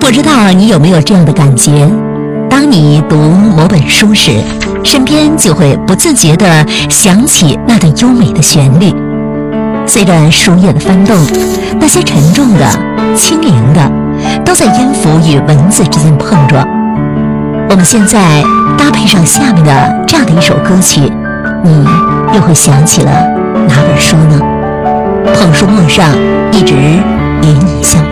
不知道你有没有这样的感觉，当你读某本书时，身边就会不自觉地想起那段优美的旋律。随着书页的翻动，那些沉重的、轻盈的，都在音符与文字之间碰撞。我们现在搭配上下面的这样的一首歌曲，你又会想起了哪本书呢？捧书陌上，一直与你相